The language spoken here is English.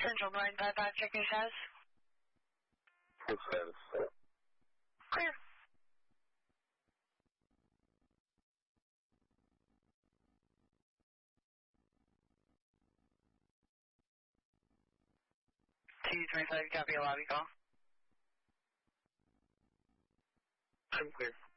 Central 955, check your status. Good status. Clear. T25, copy a lobby call. I'm clear.